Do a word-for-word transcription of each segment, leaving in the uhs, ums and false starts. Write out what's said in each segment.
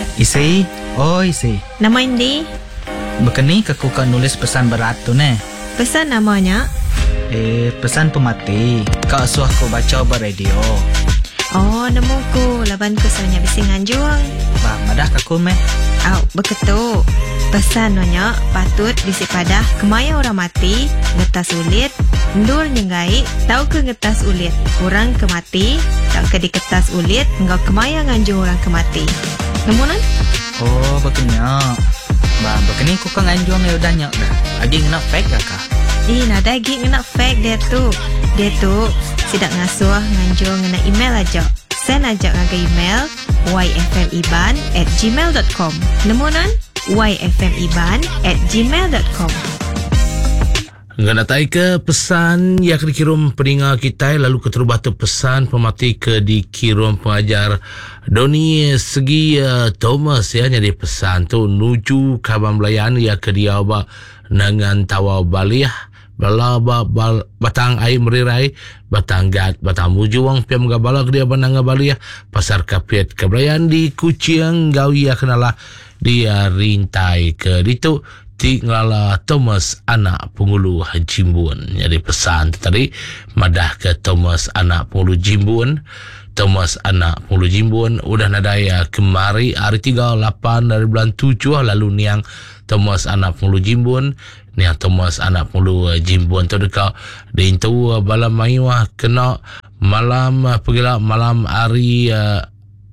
Isi, oh isi. Nama Indi? Bekeni aku kan nulis pesan berat tu ne. Pesan namanya? Eh, pesan pemati. Kau suah aku baca beradio. Oh, nemuku. Laban ku sebenarnya bising anjuang. Bah, madah aku meh. Au, beketuk. Pesan nanya patut bisi padah kemaya orang mati, ngetas ulit, ndur nyenggai, tahu ke ngetas ulit. Orang kemati, tak ke diketas ulit, engkau kemaya nganjung orang kemati. Nemunan? Oh, bekenya. Bah, bekeni ku kan anjuang ya udah nyak dah. Agi ngena fake dah kah? Ih, nada lagi ngena fake dia tu. Dia tu sidak ngasuh nganjung ngena email aja. Send aja ngaga email y f m iban at gmail dot com. Nemunan? y f m iban at gmail dot com. Ngana tai ke pesan yang dikirim pendengar kita lalu keterubah tu pesan pemati ke dikirim pengajar Doni Segi uh, Thomas ya jadi pesan tu nuju kaban belayan ya ke dia ba nangan tawa baliah bala ba bal, batang air merirai batang gat batang mujuang piam gabala ke dia bananga baliah pasar kapiet kebelayan di Kucing gawi ya kenalah dia rintai ke ditu tinggallah Thomas anak pengulu Jimbun. Jadi pesan tadi madah ke Thomas anak pengulu Jimbun. Thomas anak pengulu Jimbun udah nadaya kemari hari tiga puluh lapan dari bulan tujuh lalu niang Thomas anak pengulu Jimbun. Niang Thomas anak pengulu Jimbun tu dekat di intu bala mayuah kena malam pergilah malam hari uh,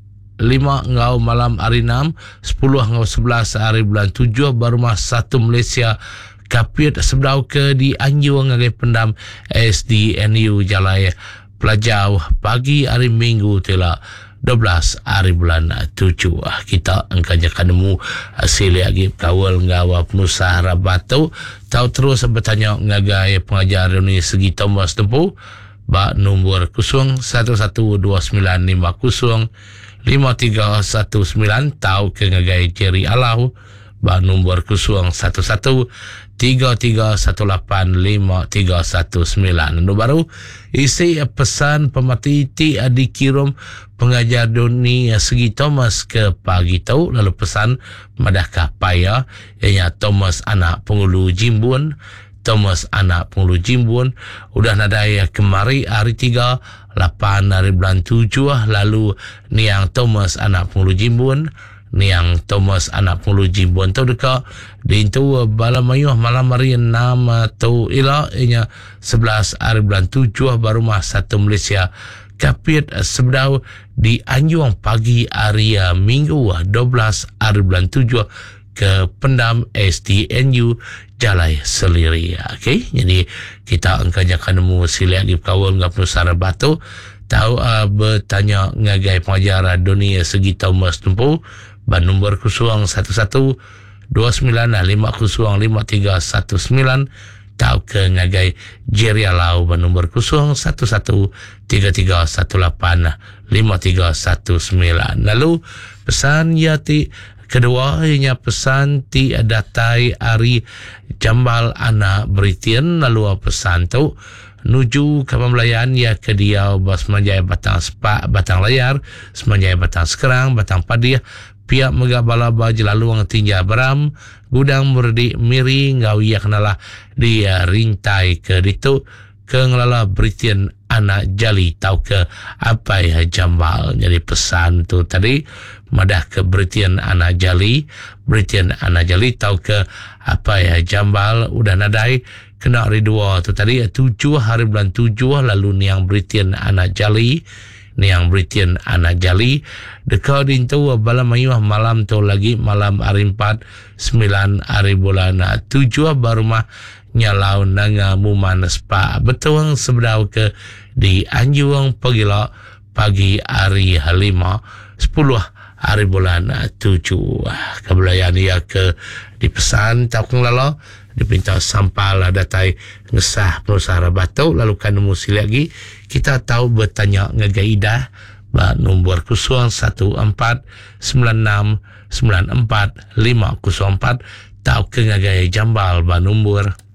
lima ngau malam hari enam, sepuluh ngau sebelas hari bulan tujuh baru mas satu Malaysia kapiet sebdau ke di Anjung ngagai pendam S D N U Jalai Pelajau pagi hari Minggu telah dua belas hari bulan tujuh. Kita angkanya kanemu hasil lagi kawal ngawa penusah rabatu tahu terus bertanya ngagai pengajar Doni Segi Thomas tempu ba nombor kosong satu satu dua sembilan lima kosong lima tiga satu sembilan tahu ke ngagai Jerry Alau ba nombor kosong satu satu tiga tiga satu lapan lima tiga satu sembilan. Nombor baru isi pesan pemati ti dikirim pengajar Doni Segi Thomas ke pagi tahu lalu pesan madakah paya ianya Thomas anak pengulu Jimbun. Thomas anak pengulu Jimbun udah nadaya kemari hari tiga lapan hari bulan tujuh lalu niang Thomas anak pengulu Jimbun niang Thomas anak pengulu Jimbun tu dekat di itu bala mayuh malam hari enam tu ila inya sebelas hari bulan tujuh baru mah satu Malaysia kapiet sebdau di Anjung pagi hari Minggu dua belas hari bulan tujuh ke pendam S D N U Jalai Seliri. Okey, jadi kita angkanya kanemu sila lagi kawan ngap nusara batu tahu uh, bertanya ngagai pengajar Doni Segi Thomas tempu ban nombor kosong satu satu dua sembilan lima kosong lima tiga satu sembilan tahu ke ngagai Jerry Alau ban nombor kosong satu satu tiga tiga satu lapan lima tiga satu sembilan. Lalu pesan yati kedua ianya pesan ti datai ari jambal anak Britian lalu pesan tu nuju ke pembelayan ya ke dia bas menjaya batang sepak batang layar semenjaya batang sekerang batang padiah pihak megabala baju lalu ang tinja beram gudang murdi miri ngau ia kenalah dia rintai ke ditu ke ngelala Britian anak jali tahu ke apa ya jambal. Jadi pesan tu tadi madah ke Britian anak jali Britian anak jali tahu ke apa ya jambal udah nadai kena hari dua tu tadi tujuh hari bulan tujuh lalu niang Britian anak jali niang Britian anak jali dekat itu bala mayuah malam tu lagi malam hari empat sembilan hari bulan tujuh baru mah nyalau nanga muman spa betuang sebedau ke di Anjung pagila pagi hari lima sepuluh hari bulan tujuh. Kebelayan ia ke dipesan tahu lalo dipinta sampal datai ngesah penusara batu lalu kan musi lagi kita tahu bertanya ngagaidah ba nombor kosong satu empat sembilan enam sembilan empat lima kosong empat tahu ke ngagai jambal ba nombor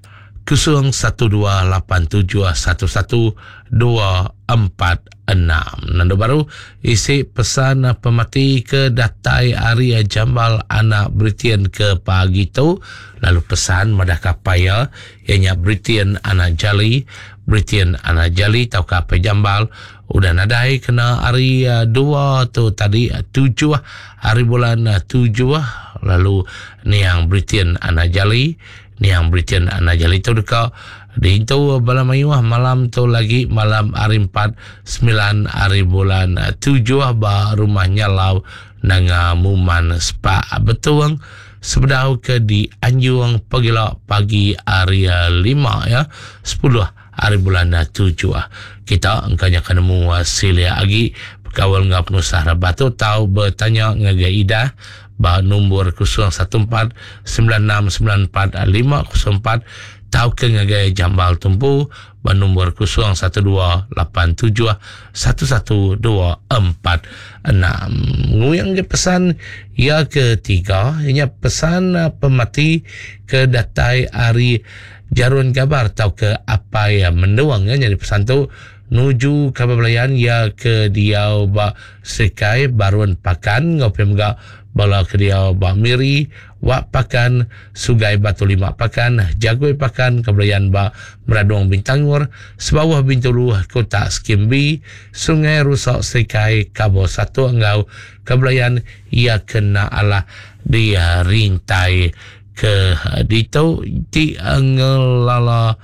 kosong satu dua lapan tujuh satu satu dua empat enam. Nando baru isi pesan pemati ke datai Arya Jambal anak Britian ke pagi tu. Lalu pesan madah kapaya ianya Britian anak Jali, Britian anak Jali tau kapai Jambal udah nadai kena hari uh, dua tu tadi uh, tujuh hari bulan uh, tujuh. Lalu ni yang Britian anak Jali, ni yang Britian anak Jali tu dekat di itu bala mayuah malam tu lagi malam hari empat sembilan hari bulan uh, tujuh ba rumah nyalau nanga muman spa betuang sebedau ke di Anjung pagila pagi hari uh, lima ya sepuluh hari bulan uh, tujuh. Kita engkanya kanemu uh, silia agi kawal ngap nusah rabatu tahu bertanya ngaga ida ba nombor kosong satu empat sembilan enam sembilan empat lima kosong empat tahu ke ngaga Jambal tumpu ba nombor kosong satu dua lapan tujuh satu satu dua empat enam. Nguyang je pesan ya ketiga ianya pesan uh, pemati ke datai Ari Jarun Gabar tahu ke apa yang mendoang ya jadi pesan tu nuju kabablayan ya ke diau ba sekai baruan pakan ngopi mga bala ke diau ba miri wa pakan sugai batu lima pakan jagoi pakan kablayan ba meradong Bintangor sebawah Bintulu kota Skimbi sungai rusak sekai kabo satu engau kablayan ia kena ala dia rintai ke dito ti angelala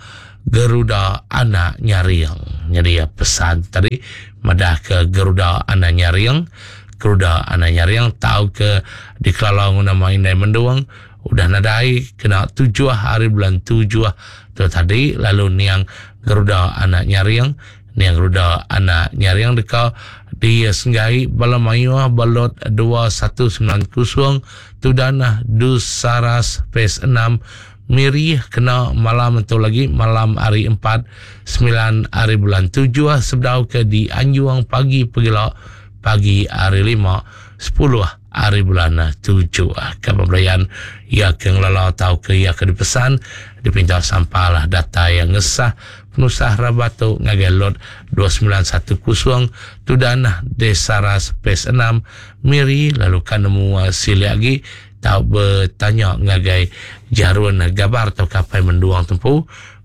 Garuda anak Nyariang. Jadi ya pesan tadi madah ke Garuda anak Nyariang. Garuda anak Nyariang tahu ke di Kelalang nama Indai Menduang udah nadai kena tujuh hari bulan tujuh tu tadi. Lalu niang Garuda anak Nyariang, niang Garuda anak Nyariang dekat di Senggai Balamayu balot dua satu sembilan kosong Tudanah Dusaras Pes enam Miri kena malam tu lagi malam hari empat sembilan hari bulan tujuh sebedau ke di Anjuang pagi pegila pagi hari lima sepuluh hari bulan tujuh. Kepemberian ia keng lalau tahu ke ia ke dipesan dipinta sampalah data yang ngesah penusah rabatu ngagelot dua sembilan satu kosong Tudanah Desaras Pes enam Miri. Lalu kanemu sili lagi tahu bertanya ngagai Jarun Gabar atau kapai menduang tempuh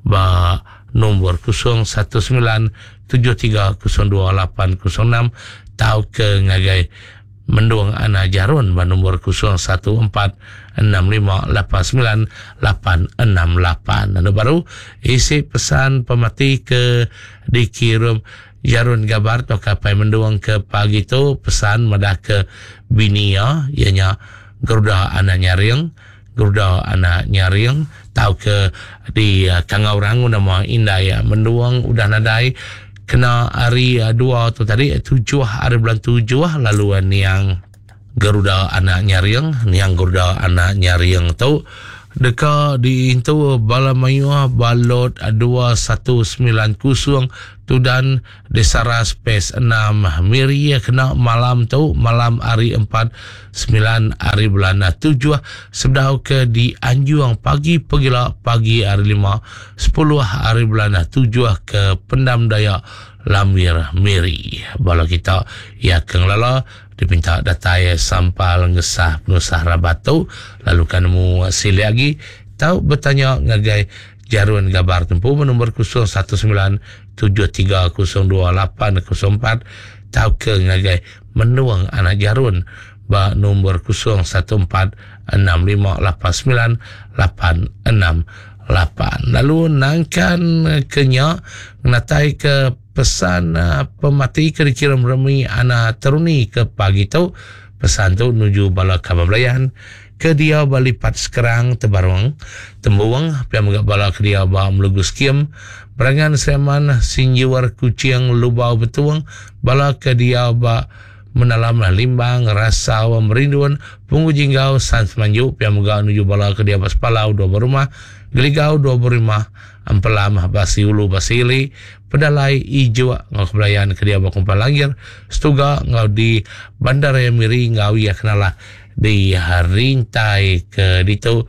ba nombor kosong satu sembilan tujuh tiga kosong dua lapan kosong enam tahu ke ngagai menduang anak Jarun ba nombor kosong satu empat enam lima lapan sembilan lapan enam lapan. Dan baru isi pesan pemati ke dikirim Jarun Gabar atau kapai menduang ke pagi tu pesan madah ke binia ianya Garuda anak Nyariang, Garuda anak Nyariang tahu ke di uh, Kangau Rangu nama Indah ya menduang udah nadai kena hari uh, dua tu tadi tujuh hari bulan tujuh. Lalu uh, niang Garuda anak Nyariang, niang Garuda anak Nyariang tu dekat di itu Balamayu balot dua satu sembilan kosong Tudan Desaras Pes enam Miri kena malam tu malam hari empat sembilan hari bulan tujuh sebedau ke di Anjuang pagi pegila pagi hari lima sepuluh hari bulan tujuh ke Pendam Dayak Lamir Miri. Bala kita ya keng lala dipinta data ya sampal ngesah penusah rabatu. Lalu kanemu sili lagi tahu bertanya ngagai Jarun Gabar tempuh nombor kosong satu sembilan tujuh tiga kosong dua lapan kosong empat tahu ke ngagai menduang anak Jarun ba nombor kosong satu empat enam lima lapan sembilan lapan enam lapan. Lalu nangkan kenya natai ke pesan uh, pemati ke dikirim remi anak teruni ke pagi tu pesan tu nuju bala kabablayan ke dia balipat sekarang tebarwang tembuang pia megak bala ke dia ba melugus kiem berangan seman sinjuar kucing lubau betuang bala ke dia ba menalam limbang rasa wa merinduan pengujinggau san semanju pia megak nuju bala ke dia bas palau dua berumah geligau dua berumah ampelam basi ulu basili pedalai ijo ngau kebelayan ke dia bakumpal langir setuga ngau di bandara Miri ngau ia kenalah di harintai ke ditu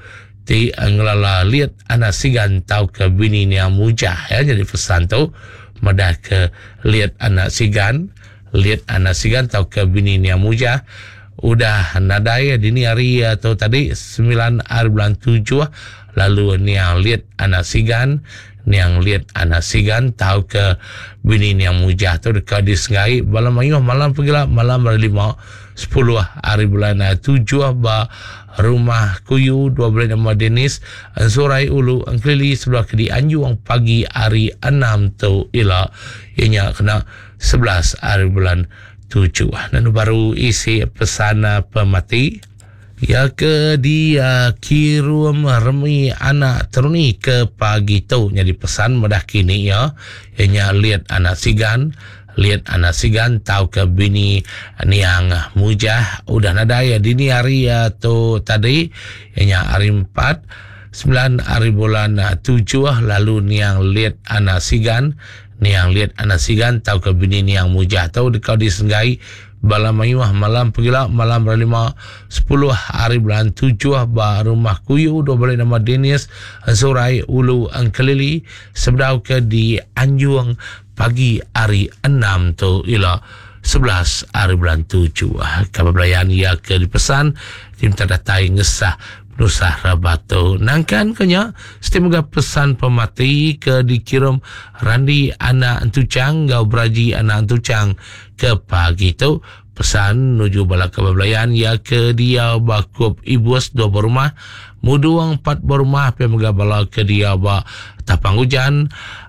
ti ngelala lihat anak sigan tau ke bini ni yang mujah ya. Jadi pesan tu madah ke lihat anak sigan, lihat anak sigan tau ke bini ni yang mujah. Udah nadai dini hari atau tadi sembilan hari bulan tujuh, lalu ni yang lihat anak sigan, ni yang lihat anak sigan tahu ke bini ni yang mujah tu dekat disengai malam ayuh malam pergilah malam hari lima sepuluh hari bulan tujuh ba rumah kuyu dua bulan nama Denis Ansurai Ulu Angklili sebelah ke di Anjuang pagi hari enam tu ila ianya kena sebelas hari bulan tujuh. Dan baru isi pesan pemati ya ke dia kirim remi anak teruni ke pagi tu. Jadi pesan mudah kini ya ianya lihat anak sigan, lihat anak sigan tahu ke bini niang mujah udah nadai dini hari atau tadi ianya hari empat sembilan hari bulan tujuh, lalu niang lihat anak sigan, niang lihat anak sigan tahu ke bini niang mujah tahu dekau disenggai malam ayuh malam pergilah malam berlima sepuluh hari bulan tujuh ba rumah kuyu dua bulan nama Denis Ansurai Ulu Angkelili sebedau ke di Anjuang pagi hari enam tu ila sebelas hari bulan tujuh. Kabar belayan ia ke dipesan tim terdatai ngesah Nusah Rabato nangkan kenya setemoga pesan pemati ke dikirim Randi anak Antucang gau beraji anak Antucang ke pagi tu pesan nuju bala kebablayan ya ke dia bakup ibus dua berumah muduang empat berumah pemega bala ke dia ba tapang hujan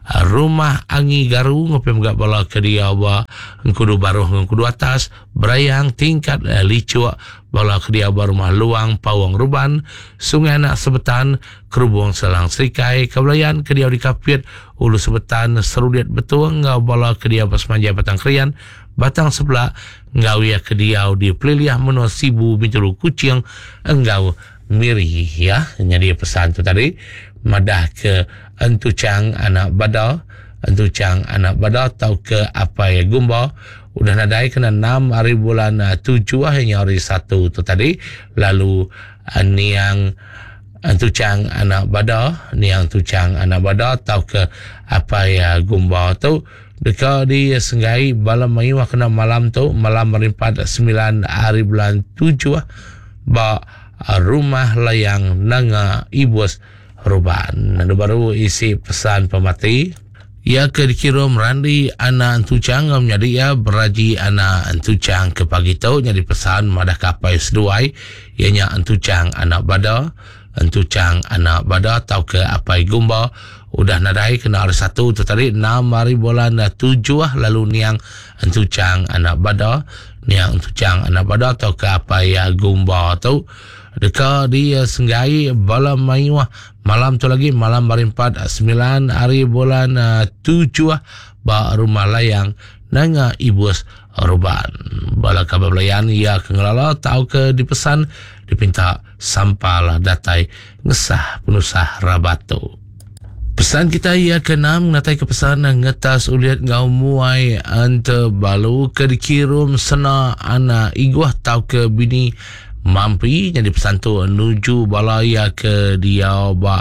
rumah angi garu ngopem gak bala ke dia ba ngkudu baruh ngkudu atas berayang tingkat eh, licua bala ke dia ba rumah luang pawang ruban sungai anak sebetan kerubung selang serikai kebelayan ke dia di kapit ulu sebetan serudiat betul ngau bala ke dia ba semanja batang krian batang sebelah engkau ya ke dia di peliliah menua sibu bintulu kucing engkau miri ya. Jadi pesan tu tadi madah ke Antucang anak badal, Antucang anak badal tahu ke apa ya gumba udah nadai kena enam hari bulan tujuh hanya hari satu tu tadi, lalu niang Antucang anak badal, niang Antucang anak badal tahu ke apa ya gumba tu dekat di senggai malam mayu kena malam tu malam merimpat sembilan hari bulan tujuh ba rumah layang nanga ibus ruban. Dan baru isi pesan pemati ia ke dikirim Randi anak Antucang menjadi ia beraji anak Antucang ke pagi tu. Jadi pesan madah kapai seduai ianya Antucang anak bada, Antucang anak bada tahu ke apai gumba udah nadai kena hari satu tu tadi enam hari bulan tujuh, lalu niang Antucang anak bada, niang Antucang anak bada tahu ke apa ya gumba tu dekat dia senggai malam mayuah malam tu lagi malam berimpat sembilan hari bulan tujuh ba rumah layang nanga ibus ruban bala kabar belayan ia kengelala tahu ke dipesan dipinta sampal datai ngesah penusah Rabato. Pesan kita ia kenam natai ke pesan ngetas uliat ngau muai ante balu ke dikirim sena anak iguah tahu ke bini mampi. Jadi pesan tu nuju balaya ke dia ba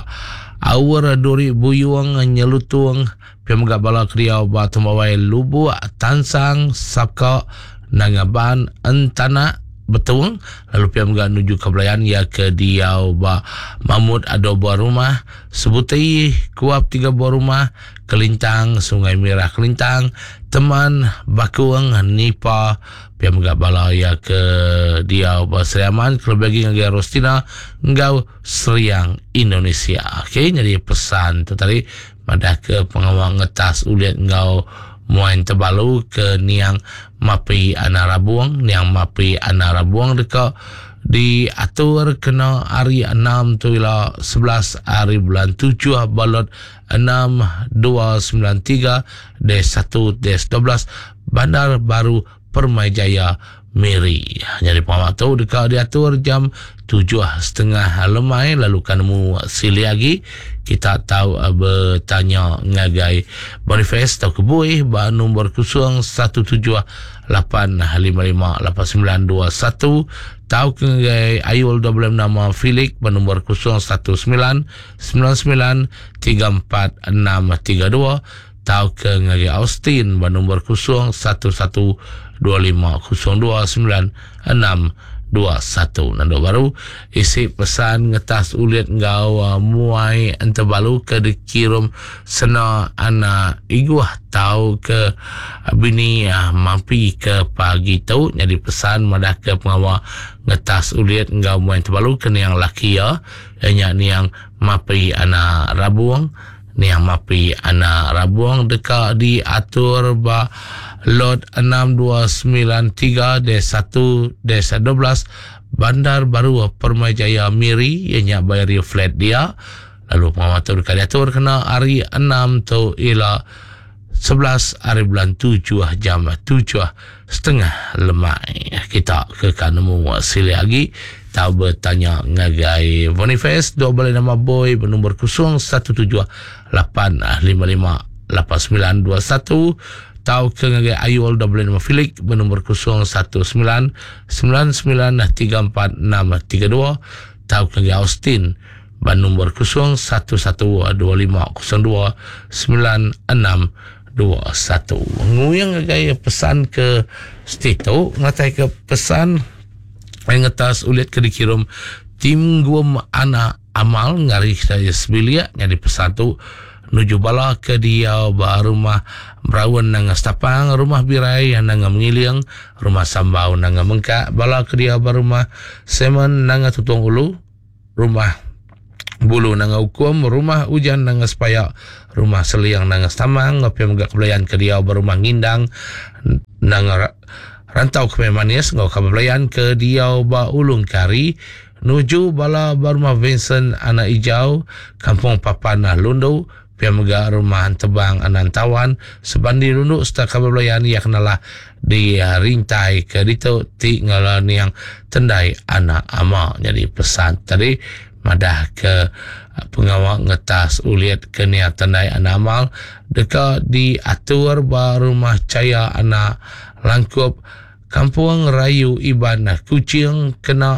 awar duri buyuang nyelutung pemega bala ke dia ba tumbawai lubu tansang saka nangaban entana betul, lalu pemega nuju kebelayan ya ke dia ba mamut ada buah rumah sebutai kuap tiga buah rumah kelintang sungai merah kelintang teman bakuang nipa pemega bala ya ke dia ba Seriaman kelebagi ngagi Rostina ngau Seriang Indonesia. Okey, jadi pesan tu tadi madah ke pengawang ngetas uliat ngau muain terbalu ke niang mapi anarabuang, niang mapi anarabuang dekat di atur kena hari enam tu ila sebelas hari bulan tujuh balot enam dua sembilan tiga des satu des dua belas Bandar Baru Permai Jaya Miri. Jadi pengamak tu dekat diatur jam tujuh setengah lemai, lalu kanemu sili lagi kita tahu uh, bertanya ngagai Boniface tahu kebui ba nombor kosong satu tujuh lapan lima lima lapan sembilan dua satu Tahu ke Ayul dua puluh nama Felix bernombor kosong satu sembilan sembilan sembilan tiga empat enam tiga dua. Tahu ke ngari Austin bernombor kosong satu satu dua lima kosong dua sembilan enam dua satu. Nando baru isi pesan ngetas ulit ngau uh, muai ente balu ke dikirim sena ana iguah tahu ke uh, bini uh, mampi ke pagi tu jadi pesan madah ke pengawa ngetas ulit ngau muai ente balu ke ni yang laki ya hanya ni yang mapi ana rabuang ni yang mapi ana rabuang dekat diatur ba lot enam dua sembilan tiga satu dua belas Bandar Baru Permajaya Miri ianya bayar flat dia lalu pengawatur diatur kena hari enam tu ila sebelas hari bulan tujuh jam tujuh setengah lemai kita ke kanemu sili lagi tahu bertanya ngagai Boniface dua boleh nama boy bernombor kosong satu tujuh lapan lima lima lapan sembilan dua satu. Tahu ke ngagai Ayul dua boleh nama Felix bernombor kosong satu sembilan sembilan sembilan tiga empat enam tiga dua. Tahu ke ngagai Austin bernombor kosong satu satu dua lima kosong dua sembilan enam dua satu. Nguyang ngagai pesan ke Stito ngatai ke pesan ngetas ulit ke dikirim tim guam anak amal ngari saya sebilia jadi pesan tu nuju bala ke dia ba rumah Brawan nang Stapang rumah Birai nang Mengiliang rumah Sambau nang Mengka bala ke dia ba rumah Semen nang Tutong Ulu rumah Bulu nang Hukum rumah Ujan nang Sepaya rumah Seliang nang Stamang ngapi mga kebelayan ke dia ba rumah Ngindang nang Rantau ke Manis ngau kabelayan ke dia ba Ulung Kari nuju bala ba rumah Vincent anak Ijau Kampung Papanah Lundu Piamaga rumah Tebang Anantawan sebandi runduk serta kabelayan yang kenalah di rintai ke dito ti ngalan yang tendai anak ama. Jadi pesan tadi madah ke pengawal ngetas uliat ke niat tendai anak amal dekat diatur ba rumah Caya anak Langkup Kampung Rayu Iban Kucing kena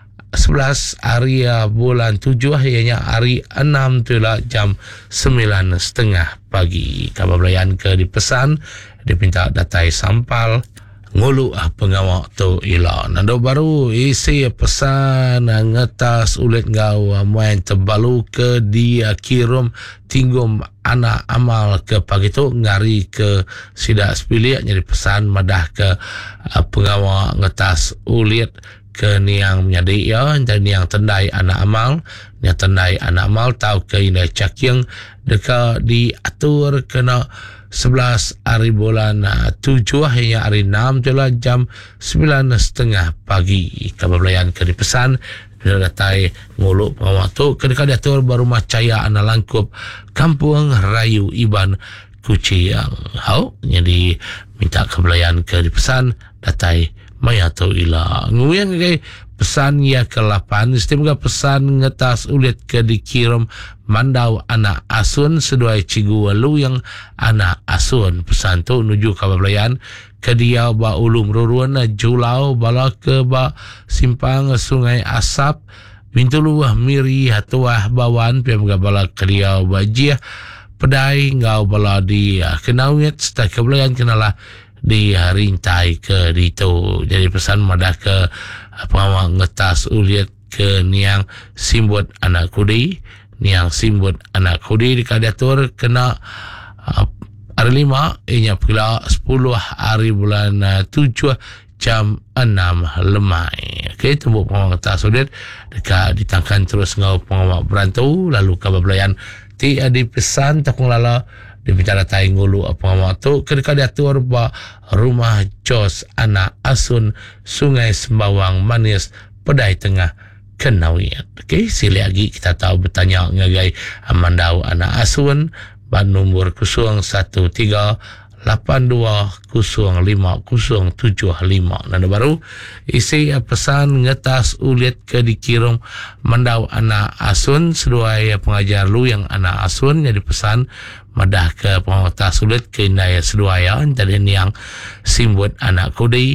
sebelas hari bulan tujuh ianya hari enam tu lah jam sembilan setengah pagi. Kabelayan ke dipesan dipinta datai sampal ngulu ah pengawak tu ila nando baru isi pesan ngetas ulit ngau main terbalu ke dia kirim tinggum anak amal ke pagi tu ngari ke sidak sepilik jadi pesan madah ke uh, pengawak ngetas ulit ke niang menjadi ya dan niang tendai anak amal niang tendai anak amal tahu ke indah cakyang dekat diatur kena sebelas hari bulan tujuh hingga hari enam itulah jam sembilan setengah pagi. Kabelayan ke dipesan bila datai nguluk pengawal tu kedekat diatur berumah Caya anak Langkup Kampung Rayu Iban Kucing. Hau jadi minta kabelayan ke dipesan datai maya tu ila nguyang ke pesan ya ke lapan istimewa pesan ngetas ulit ke dikirim mandau anak asun seduai cigu walu yang anak asun pesan tu nuju kabelayan ke dia ba ulung ruruan julau bala ke ba simpang sungai Asap Bintuluah Miri hatuah bawan piamga bala ke dia bajih pedai ngau bala di kenawit serta kabelayan kenalah di rintai ke dito. Jadi pesan madah ke pengawal ngetas uliat ke niang simbut anak kudi niang simbut anak kudi di kadatur kena uh, hari lima ianya pula sepuluh hari bulan uh, tujuh jam enam lemai. Okey, tembuk pengawal ngetas uliat dekat ditangkan terus ngau pengawal berantau lalu kabelayan ti adi pesan takung lala diminta datai ngulu apa tu kedekat diatur ba rumah Jos anak asun Sungai Sembawang Manis Pedai Tengah Kenawit. Okey, sila lagi kita tahu bertanya ngagai Amandau anak asun ban nombor kosong satu tiga lapan dua kosong lima kosong tujuh lima. Nanda baru isi pesan ngetas ulit ke dikirim mandau anak asun seduai pengajar lu yang anak asun jadi pesan madah ke pengatas ulit ke indaya seduaya jadi yang simbut anak kudi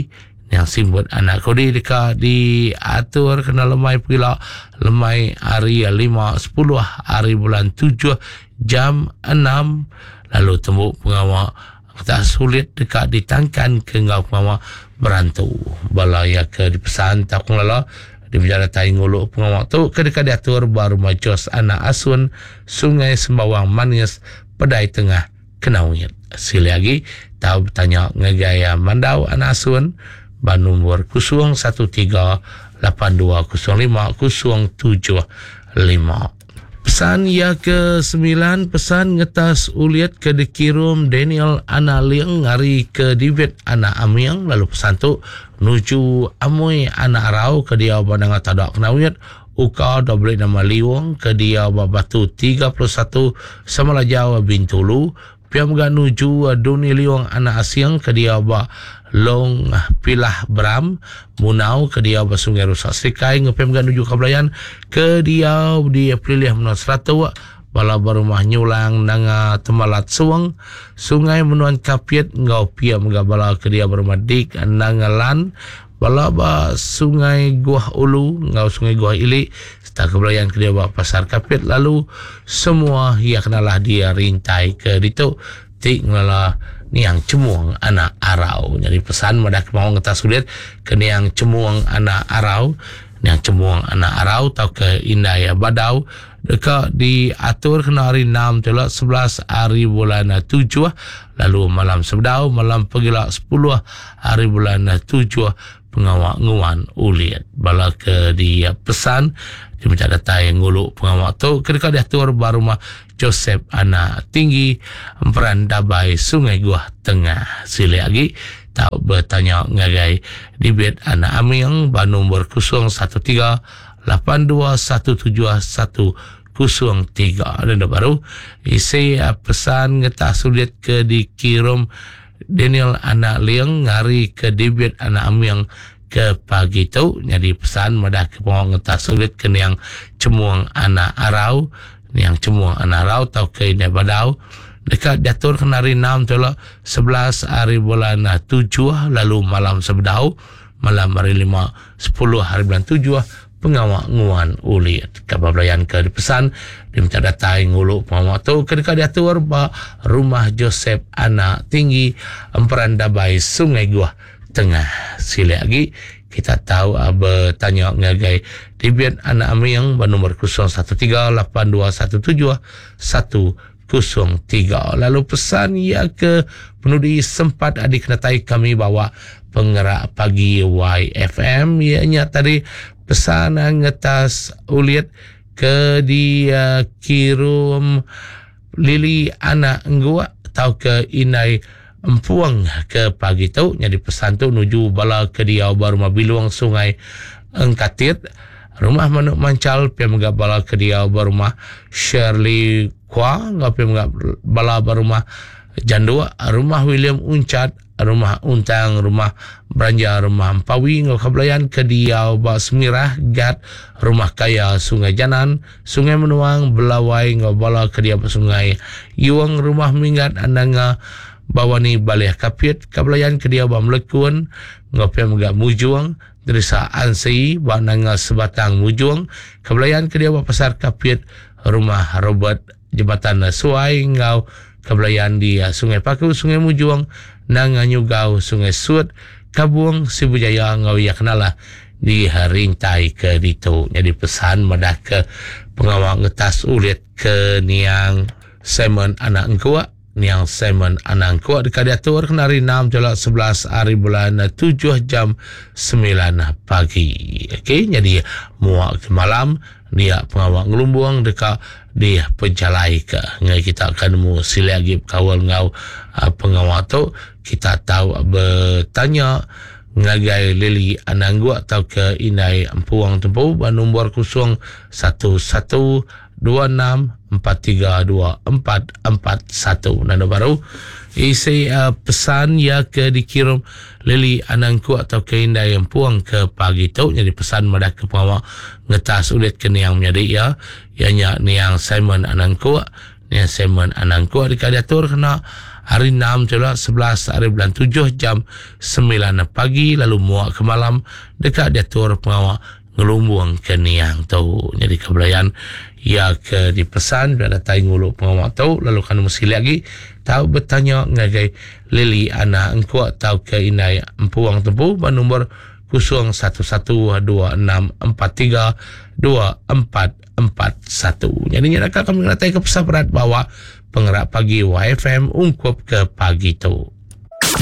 yang simbut anak kodi deka diatur kena lemai pula lemai hari lima sepuluh hari bulan tujuh jam enam lalu tembuk pengawal tak sulit dekat ditangkan ke ngau pengawal berantau bala ya ke dipesan tak lala di penjara tai nguluk pengawal tu ke dekat diatur baru majos anak asun Sungai Sembawang Manis Pedai Tengah Kenawit. Sekali lagi tahu bertanya ngegaya mandau anak asun ban nombor kosong satu tiga lapan dua kosong lima kosong tujuh lima. Pesan ya ke sembilan pesan ngetas uliat ke dikirim Daniel Ana Liang ngari ke David Ana Amiang lalu pesan tu nuju Amoy Ana Arau ke dia bandang tadak kenawit uka double nama Liwang ke dia Batu tiga puluh satu Samala Jawa Bintulu piam ga nuju Doni Liwang Ana Asiang ke dia ba Long Pilah Bram Munau ke dia Sungai Rusak Serikai ngepem ga nuju Kablayan ke dia di Apriliah Menua Seratu bala barumah nyulang nanga Temalat Suang Sungai Menuan Kapiet ngau piam ga bala ke dia barumah Dik nanga Lan bala ba Sungai Guah Ulu ngau Sungai Guah Ili serta Kablayan ke dia ba Pasar Kapiet lalu semua ia kenalah dia rintai ke ditu tik ngala niang cemuang anak arau. Jadi pesan madah mau ngetas sulit ke niang cemuang anak arau, niang cemuang anak arau tau ke indaya badau dekat diatur kena hari enam telak sebelas hari bulan tujuh lalu malam sebedau malam pegilak sepuluh hari bulan tujuh pengawak nguan uliat bala ke dia pesan di mencak data yang nguluk pengawak tu ketika diatur barumah Joseph Anak Tinggi Emperan Dabai Sungai Guah Tengah. Sila lagi tak bertanya ngagai di bed Anak Amiang ban nombor kosong satu tiga lapan dua satu tujuh satu kosong tiga dan baru isi pesan ngetah sulit ke dikirim Daniel Anak Liang ngari ke debit Anak Amiang ke pagi tu. Jadi pesan madah ke pengawang ngetah sulit ke yang cemuang anak arau yang cemuang anak arau tau ke ini badau dekat diatur kena hari enam tu lah sebelas hari bulan tujuh lalu malam sebedau malam hari lima sepuluh hari bulan tujuh pengawak nguan uliat kabablayan ke dipesan di minta data nguluk pengawak tu ketika diatur ba rumah Joseph Anak Tinggi Emperan Dabai Sungai Guah Tengah. Sila lagi kita tahu apa tanya ngagai debit Anak Amiang ban nombor kosong satu tiga lapan dua satu tujuh satu kosong tiga. Lalu pesan ya ke penudi sempat adik kenatai kami bawa penggerak pagi Y F M ianya tadi pesan ngetas uliat ke dia kirim Lili Anak Ngua tau ke Inai Empuang ke pagi tu. Jadi pesan tu nuju bala ke dia barumah Biluang Sungai Engkatit rumah Manuk Mancal pia megap bala ke dia barumah Shirley Kwa ngap pia megap bala barumah Jandua rumah William Uncat rumah Untang rumah Beranja rumah Ampawi ngau kablayan ke dia ba Semirah Gat rumah Kaya Sungai Janan Sungai Menuang Belawai ngau bala ke dia Sungai Yuang rumah Minggat Andanga Bawani Balih Kapiet kablayan ke dia ba Melekun ngau pia megap Mujuang Derisa Ansi Bananga Sebatang Mujuang kablayan ke dia ba Pasar Kapiet rumah Robert Jembatan Suai ngau kablayan di Sungai Paku Sungai Mujuang Nanga Nyugau Sungai Sud Kabuang Sibujaya ngau ya kenalah di Harintai ke ditu. Jadi pesan madah ke pengawak ngetas ulit ke niang Simon Anak Engkuak niang Simon Anak Engkuak dekat diatur kena hari enam jalak sebelas hari bulan tujuh jam sembilan pagi. Okey, jadi muak malam dia pengawak ngelumbuang dekat dia penjalai ke ngai kita akan mu sila lagi kawal ngau uh, pengawal tu kita tahu bertanya ngagai Lili Ananggua atau ke Inai Empuang Tempu ban nombor kosong satu satu dua enam empat tiga dua empat empat satu. Nanda baru isi uh, pesan ya ke dikirim Lili Anangku atau ke Inai Empuang ke pagi tu. Jadi pesan madah ke pengawal ngetas ulit ke niang menjadi ya ianya niang Simon Anangku niang Simon Anangku dikadiatur kena hari enam pula sebelas hari bulan tujuh jam sembilan pagi lalu muak ke malam dekat diatur pengawal ngelumbung ke niang tu. Jadi kebelayan ya ke dipesan bila datai ngulu pengawal tu lalu kan mesti lagi tahu bertanya ngagai Lili anak engkau tahu ke inai empuang tempu ba nombor kosong satu satu dua enam empat tiga dua empat empat satu. Jadi nyatakan kami ngatai ke pesan berat bawa pengerak pagi Y F M ungkup ke pagi tu.